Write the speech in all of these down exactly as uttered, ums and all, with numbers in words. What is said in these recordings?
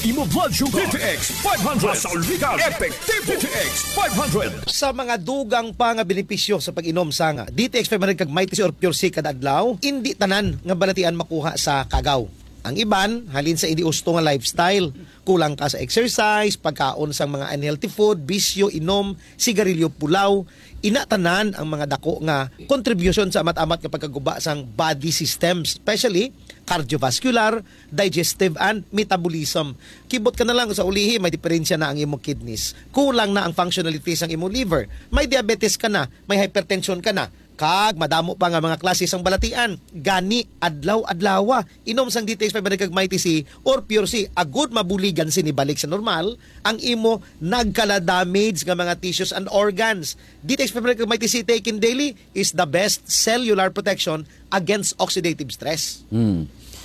imo blood sugar. D T X five hundred. Masal legal. Epektibo. D T X five hundred. Sa mga dugang pa nga benepisyo sa pag-inom sa nga D T X five hundred kag Mighty C or Pure C kada adlaw, hindi tanan nga balatian makuha sa kagaw. Ang iban, halin sa hindi usto nga lifestyle. Kulang ka sa exercise, pagkaon sa mga unhealthy food, bisyo, inom, sigarilyo, pulaw. Inatanan ang mga dako nga contribution sa amat-amat nga pagkaguba sang body system, especially cardiovascular, digestive, and metabolism. Kibot ka na lang sa ulihi, may diferensya na ang imong kidneys. Kulang na ang functionalities ng imong liver. May diabetes ka na, may hypertension ka na. Kag madamo pa nga mga klase sang balatian. Gani adlaw-adlawa inom sang D T X five hundred kag Mighty C or Pure C, agud mabuligan sinibalik sa normal ang imo nagkala damage nga mga tissues and organs. D T X five hundred kag Mighty C taken daily is the best cellular protection against oxidative stress. Hmm.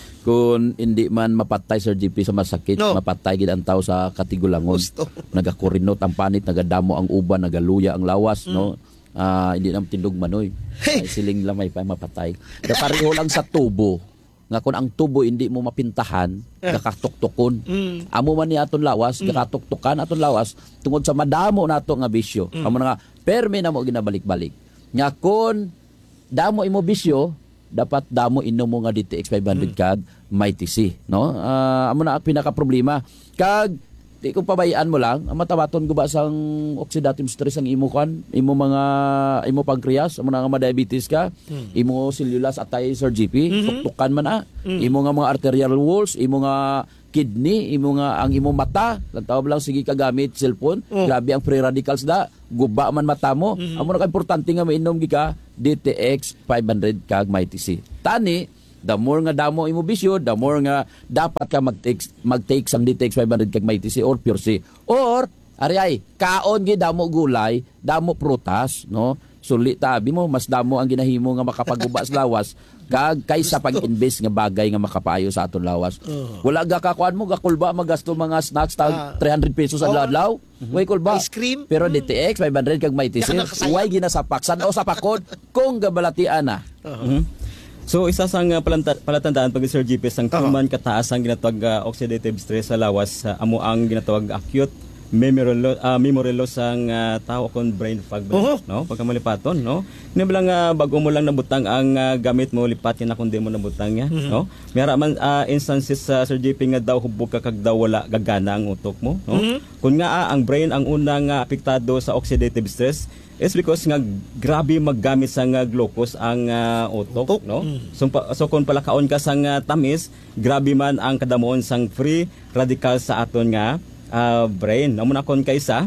Kung hindi man mapatay Sir G P sa masakit, no. Mapatay gid ang tao sa katigulangon. Nagakurinot ang panit, nagadamo ang uban, nagaluya ang lawas, mm. no. Uh, hindi naman tindog manoy. Ay, siling lamay pa mapatay. Kaya pareho lang sa tubo. Nga kung ang tubo hindi mo mapintahan, gakatuktukon. Mm. Amo man ni aton lawas, mm. gakatuktukan aton lawas tungod sa madamo nato nga bisyo. Mm. Amo nga perme na mo ginabalik-balik. Nga kung damo imo bisyo, dapat damo inom mo nga D T X five hundred mm. kag Mighty C, no? Uh, amo na ang pinaka problema. Kag di kung pabayaan mo lang, ang matawaton ko ba sang oxidative stress ang imo kan, imo mga imo pancreas, amo nga ma-diabetes ka, mm. imo cellulose atay Sir G P, mm-hmm. tuktukan man ah. Mm. Imo nga mga arterial walls, imo nga kidney, imo nga ang imo mata, lang tawag lang sige ka gamit cellphone, oh. Grabe ang free radicals da, guba man mata mo. Mm-hmm. Amo na ka importante nga mainom gi ka D T X five hundred kag Mighty C. Tani the more nga damo imo bisyo, the more nga dapat ka mag-take mag-take sang D T X five hundred kag Mighty C or Pure C. Or ari ay kaon gi damo gulay, damo prutas, no? Suli tabi mo mas damo ang ginahimo nga makapaguba sa lawas kag kaysa pag-invest nga bagay nga makapayo sa aton lawas. Wala ga kakuan mo gakulba magasto mga snacks tag three hundred pesos adlaw. Way kulba. Ice cream. Pero D T X five hundred kag Mighty C, way ginasapak san o sa pakod kung gabalatian na. Uh-huh. So isa sang uh, palanta, palatandaan pag Sir G P sang tuman kataas ang ginatawag uh, oxidative stress sa lawas, uh, amo ang ginatawag acute memory loss, uh, memory loss ang uh, tao kon brain fog, uh-huh. no? Pagka malipaton, no? Ni lang uh, bago mo lang nabutang ang uh, gamit mo lipat na kundi mo nabutang ya, uh-huh. no? Mayra man uh, instances sa uh, Sir G P nga daw hubog ka kag daw wala gagana ang utok mo, no? Uh-huh. Kun nga uh, ang brain ang unang uh, apektado sa oxidative stress is because nga grabe maggamit sa nga glucose ang uh, utok, no? Mm. So, so kung palakaon ka sa nga tamis, grabe man ang kadamoon sang free radicals sa aton nga uh, brain. Amo na kon kaysa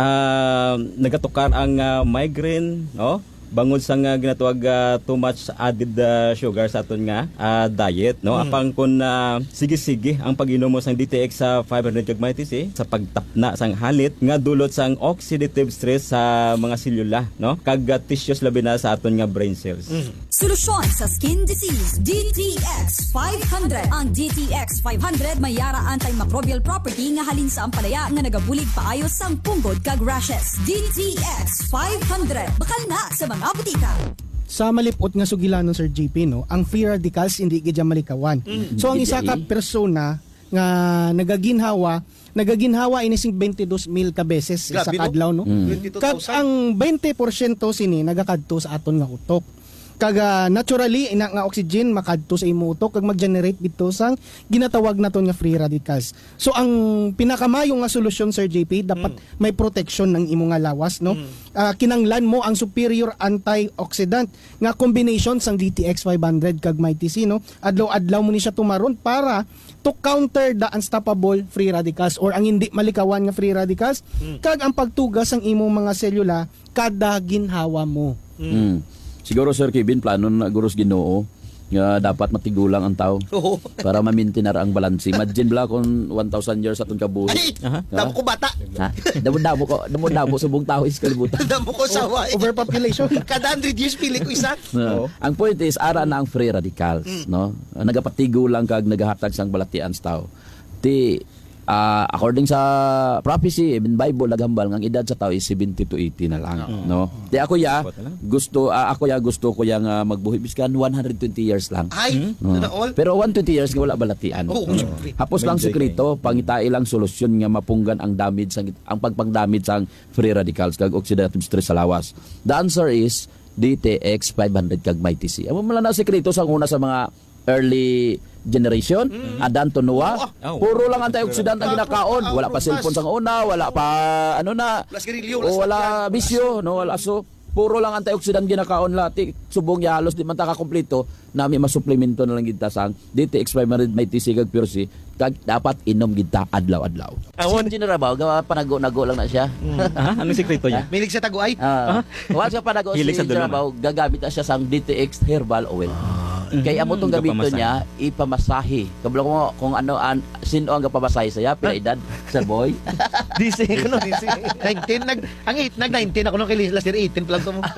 uh, nagatukar ang uh, migraine, no? Bangod sa nga ginatawag uh, too much added uh, sugar sa aton nga uh, diet, no? Mm. Apang kun uh, sige-sige ang pag-inom mo sang D T X sa uh, five hundred kag Mighty C sa pagtapna sang halit nga dulot sang oxidative stress sa mga selula, no? Kag uh, tissues labi na sa aton nga brain cells. Mm. Solusyon sa skin disease, D T X five hundred. Ang D T X five hundred may yara antimicrobial property nga halin sa ampalaya nga nagabulig paayos sang punggod kag rashes. D T X five hundred. Bakal na sa mga butika. Sa malipot nga sugilanon Sir G P, no, ang free radicals hindi gid malikawan. Mm-hmm. So ang isa ka persona nga nagaginhawa, nagaginhawa ini sing twenty-two mil ka beses sa kadlaw, no. Mm-hmm. Kag ang twenty percent sini nagakadto sa aton nga utok. Kag uh, naturally ina nga oxygen makadto sa imo utok kag mag-generate dito sang ginatawag naton nga free radicals. So ang pinakamayong nga solusyon Sir J P dapat mm. may protection ng imo nga lawas, no. Mm. Uh, kinanglan mo ang superior antioxidant nga combination sang D T X five hundred kag Mighty C, no. Adlaw-adlaw mo ni siya tumaron para to counter the unstoppable free radicals or ang hindi malikawan nga free radicals mm. kag ang pagtugas sang imong mga selula kada ginhawa mo. Mm. Mm. Siguro Sir Kevin, plano na guros Ginoo nga dapat matigulang ang tao oh. para ma-maintain ang balanse. Imagine bala kung one thousand years atong kabuhi. Ay, uh-huh. damo ko bata. Ha? Damo-damo ko, damo-damo subong tao is kalibutan. Damo ko sawa. Oh, overpopulation. Kada one hundred years pili ko isa. No. Oh. Ang point is ara na ang free radicals, mm. no? Nagapatigo lang kag nagahatag sang balatian sa tao. Ti uh, according sa prophecy, even Bible, naghambal, ang edad sa tao is seventy to eighty na lang. Uh-huh. No? Di ako ya, gusto, uh, ako ya, gusto ko yang uh, magbuhi, biskan one hundred twenty years lang. Ay, uh, all? Pero one hundred twenty years nga wala balatian. Oh, uh, hapos lang sekreto, pangitai lang solusyon nga mapunggan ang damage, ang, ang pagpang-damage sang free radicals, kag oxidative stress sa lawas. The answer is D T X five hundred kag M I T C. Amo man na sekreto sa una sa mga early generation, mm. Adan to Noah, oh. Puro lang antioxidant ang ginakaon. Wala pa cellphone sa una, wala pa ano na, o wala bisyo, no, wala so. Puro lang antioxidant ginakaon lati. Subong ya halos di man ta ka-kompleto, nami masuplemento na lang kita sang D T X five hundred M I T C kag Pure C kag dapat inom kita adlaw-adlaw. Awon si Rabaw, gawa panago-nago lang na siya. Mm. Ha? Anong sekreto niya? Milig sa taguay. Ah. Uh, Once ka panago si Rabaw, gagamit na siya sang D T X herbal oil. Mm-hmm. Kaya amo tong gamiton niya ipamasahe. Kabalo ko kung ano an sino ang gapamasahe saya pila edad sa boy. D C kuno D C. nineteen nag ang eight nag nineteen ako no kay last year eighteen pa lang to mo.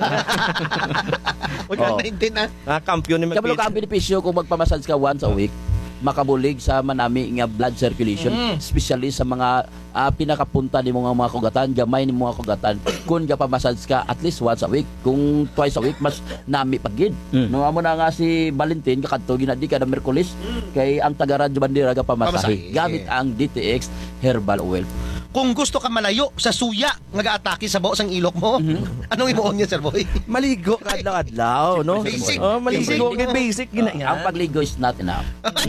Wag oh. nineteen ah. Ah, kampiyon ni Kabalo ka ang benepisyo kung magpamassage ka once a week, makabulig sa manami nga blood circulation, mm. especially sa mga uh, pinakapunta ni mga mga kugatan, gamay ni mga kugatan. Kung gapamassage ka at least once a week, kung twice a week mas nami pagid. Mm. No amo na nga si Valentin kakadto ginadi kada Miyerkules mm. kay ang taga Radyo Bandera gapamasahe gamit ang D T X herbal oil. Kung gusto ka malayo sa suya nga gaatake sa bawo sang ilok mo, mm-hmm. anong imuon niya, Sir Boy? Maligo kadlaw-adlaw, no? Basic. Oh, maligo kay basic gina yan. Ang pagligo is not enough.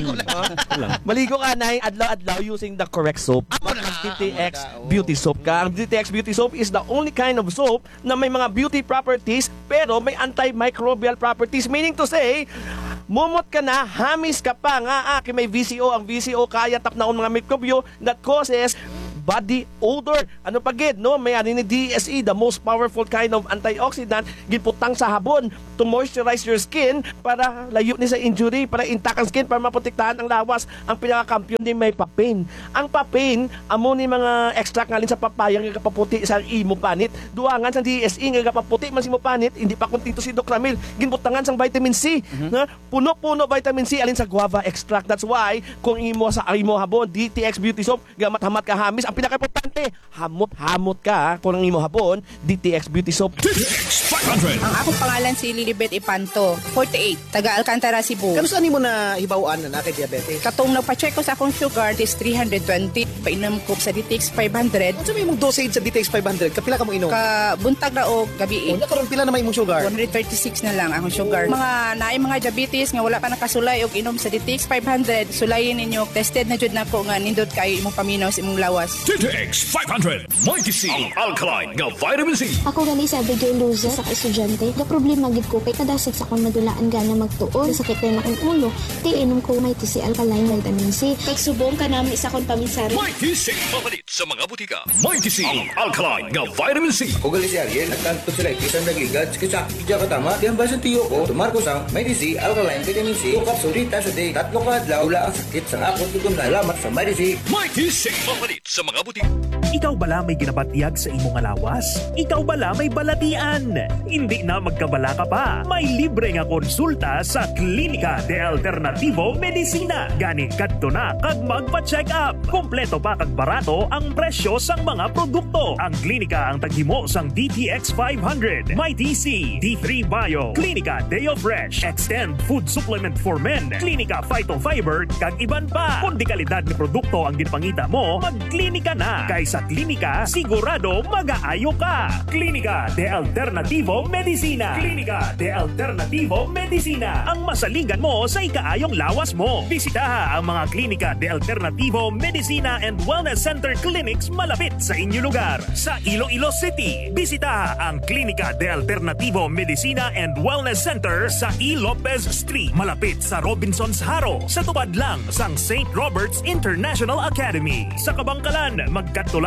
Maligo ka na adlaw-adlaw using the correct soap. D T X Beauty Soap ka. Ang D T X Beauty Soap is the only kind of soap na may mga beauty properties pero may antimicrobial properties, meaning to say mumot ka na, hamis ka pa nga, ah, may V C O. Ang V C O kaya tap na ang mga mikrobyo that causes body odor. Ano pa gid, no? May ani ni D S E, the most powerful kind of antioxidant, giputang sa habon to moisturize your skin para layo ni sa injury, para intact ang skin, para maprotektahan ang lawas. Ang pinaka-kampiyon din may papain. Ang papain, amo ni mga extract ngalin sa papaya nga kapaputi sa imo panit. Duangan sa D S E nga kapaputi man si mo panit, hindi pa kontento si Doc Ramil. Ginbutangan sang vitamin C, mm-hmm. na puno-puno vitamin C alin sa guava extract. That's why kung imo sa imo habon D T X Beauty Soap, gamat-hamat ka hamis, ang pinaka-importante, hamot-hamot ka kung ang imo habon, D T X Beauty Soap. D T X five hundred. Ang akong pangalan si Lilibet Ipanto, forty-eight, taga Alcantara, Cebu. Kano saan mo na hibawaan na nakay diabetes? Katong nagpa-check ko sa akong sugar is three hundred twenty, painom ko sa D T X five hundred. Ano sabi mong dosage sa D T X five hundred? Kapila ka mo inom? Ka buntag na o gabi. O, nakaroon pila na may imong sugar? one thirty-six na lang akong sugar. Mga naay mga diabetes nga wala pa nakasulay og inom sa D T X five hundred, sulayin ninyo, tested na jud nako nga nindot kayo imong paminaw sa imong lawas. D T X five hundred, Mighty C, ang alkaline nga vitamin C. Ako gali sa Abigail Luza sa estudyante. Ga problema gid ko kay kadasig sa akong madulaan gana magtuon. Sakit na akong ulo. Di inom ko Mighty C alkaline vitamin C. Pagsubong ka namin sa akong paminsari. Mighty C, mapalit sa mga butika. Mighty C, ang alkaline nga vitamin C. Ako gali si Ariel, nagkanto sila ikisan nagligad. Kisa kija katama, di ang basan tiyo ko. Tumar ko sang Mighty C alkaline vitamin C. Tukap surita sa day. Tatlo ka adlaw. Wala ang sakit sang akong tutom na alamat sa Mighty C. Mighty C, mapalit sa mga butika. Ikaw bala may ginabatyag sa imong alawas? Ikaw bala may balatian? Hindi na magkabala ka pa. May libre nga konsulta sa Klinika de Alternativo Medicina. Gani kadto na kag magpa-check up. Kompleto pa kag barato ang presyo sang mga produkto. Ang klinika ang taghimo sang D T X five hundred, Mighty C, D three Bio, Klinika Deo Fresh, Extend Food Supplement for Men, Klinika Phytofiber kag iban pa. Kung di kalidad ni produkto ang ginpangita mo, magklinika na. Kay sa klinika, sigurado mag-aayo ka. Klinika de Alternativo Medicina. Klinika de Alternativo Medicina. Ang masalingan mo sa ikaayong lawas mo. Bisitaha ang mga Klinika de Alternativo Medicina and Wellness Center Clinics malapit sa inyong lugar. Sa Iloilo City, bisitaha ang Klinika de Alternativo Medicina and Wellness Center sa E. Lopez Street, malapit sa Robinson's Haro, sa tupad lang sang Saint Robert's International Academy. Sa Kabangkalan, magkatula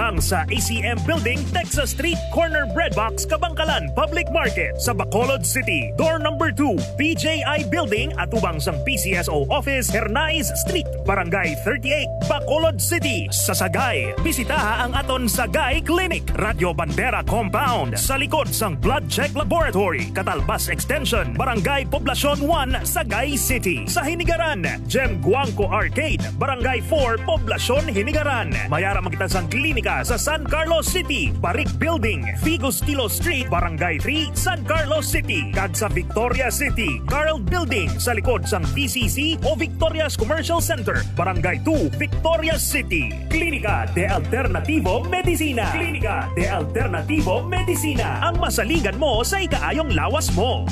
lamang sa A C M Building, Texas Street, Corner Breadbox, Kabangkalan Public Market sa Bacolod City. Door number two, P J I Building at ubang sang P C S O Office, Hernais Street, Barangay thirty-eight, Bacolod City. Sa Sagay, bisitaha ang aton Sagay Clinic, Radio Bandera Compound, sa likod sang Blood Check Laboratory, Catalbas Extension, Barangay Poblacion one, Sagay City. Sa Hinigaran, Gem Guangco Arcade, Barangay four, Poblacion Hinigaran. Mayara magitan sang klinika sa San Carlos City, Barik Building, Figo Stilo Street, Barangay three, San Carlos City. Kag sa Victoria City, Carl Building, sa likod sang P C C o Victoria's Commercial Center, Barangay two, Victoria City. Klinika de Alternativo Medicina. Klinika de Alternativo Medicina. Ang masaligan mo sa ikaayong lawas mo.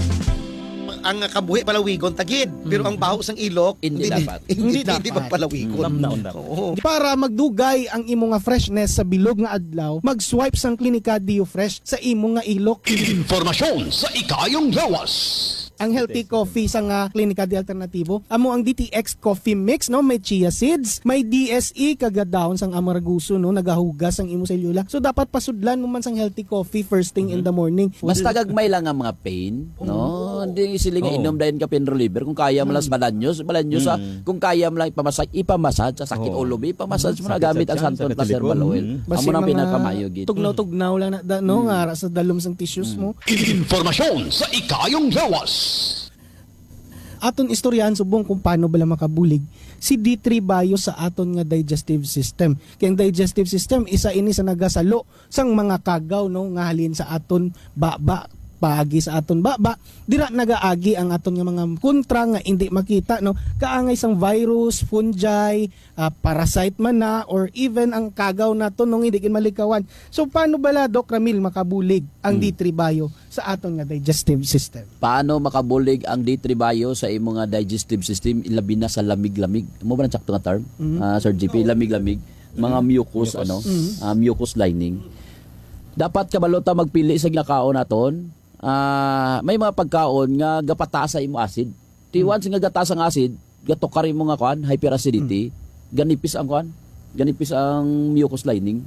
Ang kabuhi palawigon tagid, pero ang baho sang ilok hindi dapat. Hindi, Hindi hindi dapat. palawigon. Oo. Para magdugay ang imo nga freshness sa bilog nga adlaw, mag-swipe sang Klinika Dio Fresh sa imo nga ilok. Informasyon sa ikayong lawas. Ang healthy coffee sa nga Klinika de Alternativo, amo ang D T X coffee mix, no, may chia seeds, may D S E kagadahon sang amarguso, no, nagahugas ang imo selula. So dapat pasudlan mo man sang healthy coffee first thing in the morning. Mas tagagmay lang ang mga pain, no? Hindi sila nga Oo. inom dahil ka pain reliever. Kung kaya mo lang sa balanyos, balanyos sa, kung kaya mo lang ipamasaj, ipamassage sa sakit Oo. ulo, ipamasaj mo na Sakit sa gamit ang tiyan, Santon sakit sa Plus Herbal likod. Oil. Mm. Amo na pinakamayo gid. Tugnaw-tugnaw lang na, da, no, nga sa dalom sang tissues mo. Informasyon sa ikayong lawas. Aton istoryahan subong kung paano bala makabulig si D three Bio sa aton nga digestive system. Kaya ang digestive system isa ini sa nagasalo sang mga kagaw, no, nga halin sa aton baba, paagi sa aton baba, dira nagaagi ang aton nga mga kontra nga hindi makita, no, kaangay sang virus, fungi, uh, parasite man na, or even ang kagaw nato nung hindi kin malikawan. So paano bala, Doc Ramil, makabulig ang D three Bio sa aton nga digestive system? Paano makabulig ang D three Bio sa imo nga digestive system, ilabi na sa lamig-lamig? Mo ba nang sakto nga term? Mm-hmm. Ah, Sir G P, lamig-lamig, mga mucus, Mucus. ano, Mm-hmm. ah, mucus lining. Dapat kabalota magpili sa ginakaon naton. Ah, may mga pagkaon nga gapataas sa imo acid. Ti once nga gataas ang acid, gatokari mo nga kuan, hyperacidity, ganipis ang kuan, ganipis ang mucus lining.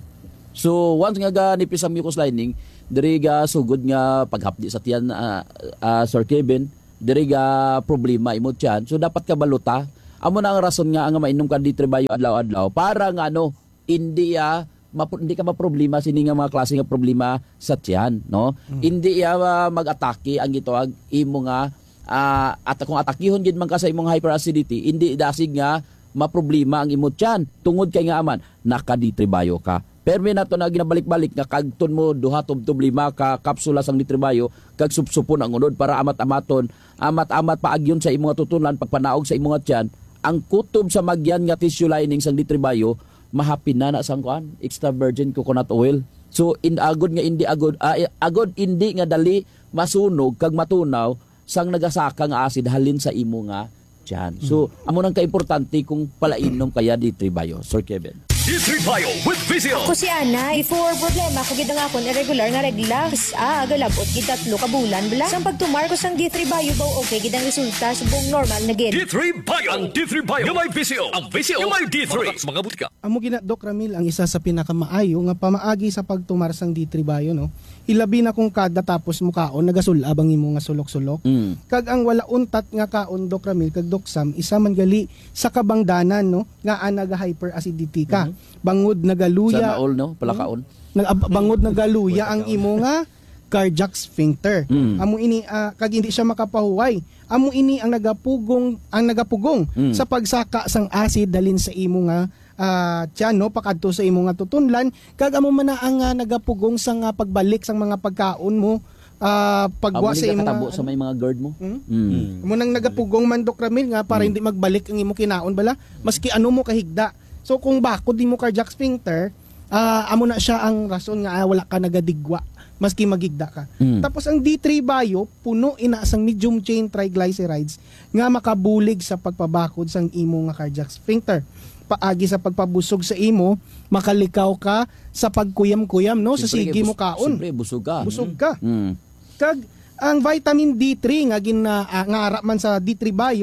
So once nga ganipis ang mucus lining, diri ga sugod nga paghapdi sa tiyan, uh, uh, Sir Kevin, diri ga problema imo tiyan. So dapat ka baluta. Amo na ang rason nga nga mainom ka D three Bio adlaw-adlaw para nga ano, hindi ya Mapo, hindi ka maproblema sini nga mga klase nga problema sa tiyan, no? Mm. Hindi ya uh, mag-atake ang gitawag imo nga uh, at kung atakihon gid man ka sa imong hyperacidity, hindi dasig nga maproblema ang imo tiyan tungod kay nga aman naka D three Bio ka. Permi na to na ginabalik-balik nga kagton mo duha tubtob lima ka kapsula sang D three Bio kag supsupon ang unod para amat-amaton, amat-amat paagyon sa imong tutunan pagpanaog sa imong tiyan. Ang kutob sa magyan nga tissue lining sang D three Bio mahapin na na sang kuan extra virgin coconut oil. So in agod nga hindi agod uh, agod hindi nga dali masunog kag matunaw sang nagasaka nga acid halin sa imo nga tiyan. So amo nang kaimportante kung palainom kaya D three Bio, Sir Kevin. D three Bio with Vizio. Ako si Ana, before problema ko gid nga akon irregular nga regla. Ah, agalabot gid tatlo ka bulan bala. Sang pagtumar ko sang D three Bio ba okay gid ang resulta subong normal na gid. D three Bio. Ang D three Bio. Yung may Vizio. Ang Vizio. Yung may D three. Mga butika. Amo gina, Doc Ramil, ang isa sa pinakamaayo nga pamaagi sa pagtumar sang D three Bio, no. Ilabi na kung kada tapos mo kaon nagasulab ang imo nga sulok-sulok. Mm. Kag ang wala untat nga kaon, Doc Ramil, kag Doc Sam, isa man gali sa kabangdanan, no, nga anaga hyperacidity ka. Mm-hmm. Bangod nagaluya. Sana all, no? Palakaon. Nag bangod nagaluya ang imo nga cardiac sphincter. Mm. Amo ini uh, kag hindi siya makapahuway. Amo ini ang nagapugong ang nagapugong Mm. sa pagsaka sang acid dalin sa imo nga uh, tiyan, no, pakadto sa imo nga tutunlan, kag amo man na ang uh, nagapugong sa nga pagbalik sang mga pagkaon mo, uh, pagwa sa imo katabo nga, sa may mga guard mo. Hmm? Mm. Mo nang nagapugong man, Doc Ramil, nga para Mm. hindi magbalik ang imo kinaon bala maski ano mo kahigda. So kung bakod di mo cardiac sphincter, uh, amo na siya ang rason nga ah, wala ka nagadigwa maski magigda ka. Mm. Tapos ang D three Bio puno ina sang medium chain triglycerides nga makabulig sa pagpabakod sang imo nga cardiac sphincter. Paagi sa pagpabusog sa imo, makalikaw ka sa pagkuyam-kuyam, no, sa Siyempre, sige mo bus- kaon. Siyempre, busog ka. Busog ka. Mm. Kag ang vitamin D three nga gina uh, nga ara man sa D three Bio,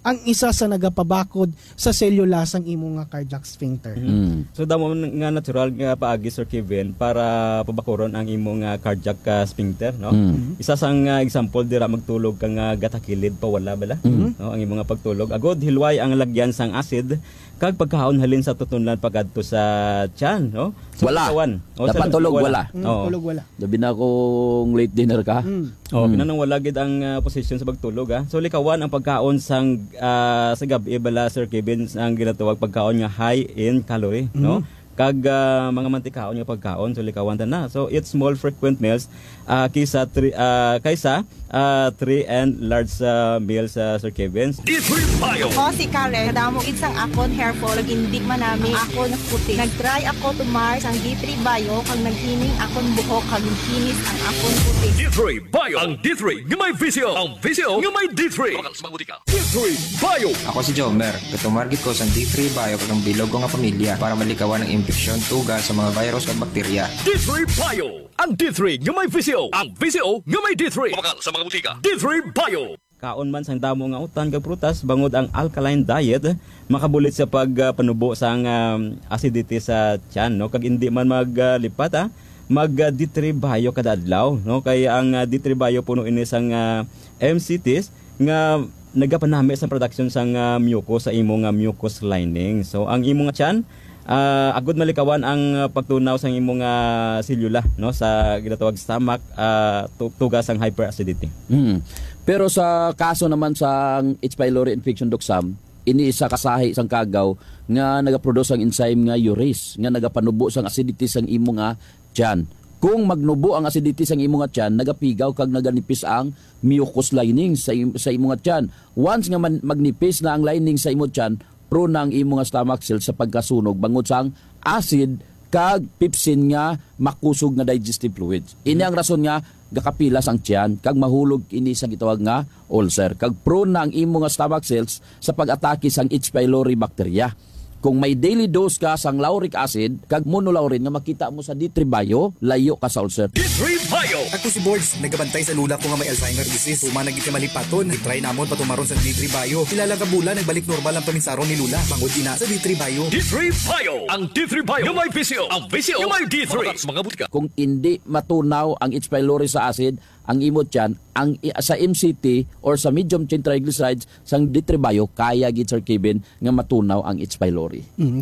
ang isa sa nagapabakod sa sellulasang imo nga cardiac sphincter. Mm. So damo nga natural nga paagi Sir Kevin para pabakuron ang imo nga cardiac uh, sphincter, no? Mm. Isa sang uh, example dira magtulog ka nga gatakilid pa wala bala, mm. no? Ang imo nga pagtulog agod hilway ang lagyan sang acid kag pagkaon halin sa tutunlan pagadto sa tiyan, no? So, wala. Kawan. O, dapat tulog wala. Mm, oh. Tulog wala. Labi na kung late dinner ka. Mm. Oh, mm. kinanang wala gid ang uh, posisyon sa pagtulog, ha. So likawan ang pagkaon sang uh, sa gabi bala Sir Kevin ang ginatawag pagkaon nga high in calorie, mm. no? Kag uh, mga mantikaon nga pagkaon so likawan ta na. So eat small frequent meals uh, kaysa three uh, kaysa uh, three and large uh, meals uh, Sir Kevin. D three Bio. Ako si Karen, kadamo isang akon hair fall gindig manami ako na puti. Nagtry ako tumar sang D three Bio kag naghining akon buhok kag kinis ang akon puti. D three Bio. Ang D three nga may visyo. Ang visyo nga may D three. D three Bio. Ako si Jomer. Katumargit ko sa D three Bio kag ang bilog ko nga pamilya para malikawan ang infeksyon, tuga sa mga virus at bakterya. D three Bio. Ang D three nga may visyo. Ang visyo nga may D three. Pamakal sa mga butika. D three Bio. Kaon man sang damo nga utan kag prutas bangod ang alkaline diet makabulit sa pagpanubo uh, sang um, acidity sa tiyan, no? Kag hindi man maglipat uh, mag uh, D three Bio kada adlaw, no? Kay ang uh, D three Bio puno ini sang uh, M C Ts nga nagapanami sa production sang uh, mucus sa imong uh, mucus lining. So ang imong uh, tiyan Uh, agud malikawan ang uh, pagtunaw sa imong uh, selula, no, sa ginatawag stomach uh, tugas ang hyperacidity. Mm. Pero sa kaso naman sa H. pylori infection doksam, ini isa kasahi sang kagaw nga nagaproduce ang enzyme nga urease nga nagapanubo sang acidity sang imong nga tiyan. Kung magnubo ang acidity sang imong nga tiyan, nagapigaw kag naganipis ang mucus lining sa im- sa imong nga tiyan. Once nga man- magnipis na ang lining sa imong tiyan, prone ang imong stomach cells sa pagkasunog bangod sang acid kag pepsin nga makusog nga digestive fluids. Ini ang rason nga gakapilas ang tiyan kag mahulog ini sa gitawag nga ulcer. Kag prone na ang imong stomach cells sa pag-atake sang H. pylori bacteria. Kung may daily dose ka sang lauric acid kag monolaurin nga makita mo sa D three Bio, layo ka sa ulcer. D three Bio. Ako si Borgs, nagabantay sa lula ko nga may Alzheimer disease. Umanagit ka malipaton, i-try namon patumaron sa D three Bio. Kilala ka bula, nagbalik normal ang paminsaron ni Lula. Bangod ina sa D three Bio. D three Bio. Ang D three Bio nga may visyo. Ang visyo nga may D three. Mga butika. Kung hindi matunaw ang H. pylori sa acid, ang imot tiyan, ang sa M C T or sa medium chain triglycerides sang D three Bio, kaya gid Sir Kevin nga matunaw ang H. pylori. Mm.